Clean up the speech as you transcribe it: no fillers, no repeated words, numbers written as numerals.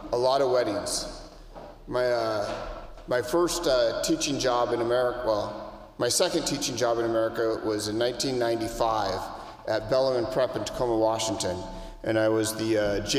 a lot of weddings. My first teaching job in America, well, my second teaching job in America was in 1995 at Bellarmine Prep in Tacoma, Washington, and I was the